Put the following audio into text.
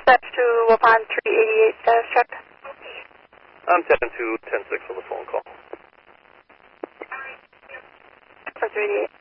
dispatch to Waupun 388 status check. I'm 10-2, 10-6 on the phone call. For 388.